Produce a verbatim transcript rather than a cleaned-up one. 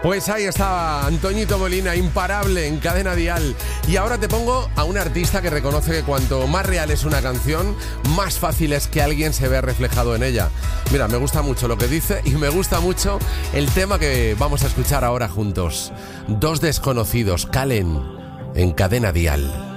Pues ahí está Antoñito Molina, imparable en Cadena Dial. Y ahora te pongo a un artista que reconoce que cuanto más real es una canción, más fácil es que alguien se vea reflejado en ella. Mira, me gusta mucho lo que dice y me gusta mucho el tema que vamos a escuchar ahora juntos. Dos desconocidos, Calen, en Cadena Dial.